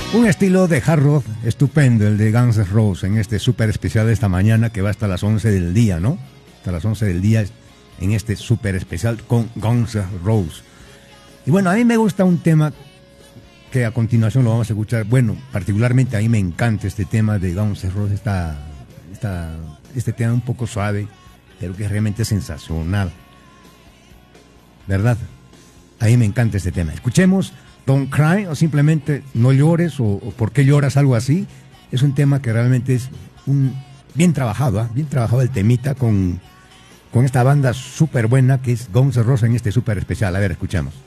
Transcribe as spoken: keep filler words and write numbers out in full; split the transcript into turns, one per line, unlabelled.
Un estilo de hard rock estupendo, el de Guns N' Roses, en este súper especial de esta mañana que va hasta las once del día, ¿no? Hasta las once del día en este súper especial con Guns N' Roses. Y bueno, a mí me gusta un tema que a continuación lo vamos a escuchar. Bueno, particularmente a mí me encanta este tema de Guns N' Roses, esta, esta, este tema un poco suave, pero que es realmente sensacional. ¿Verdad? A mí me encanta este tema. Escuchemos Don't Cry, o simplemente No Llores, o, o ¿Por qué lloras?, algo así. Es un tema que realmente es un bien trabajado, ¿eh? Bien trabajado el temita con, con esta banda súper buena que es Guns N' Roses en este súper especial. A ver, escuchamos.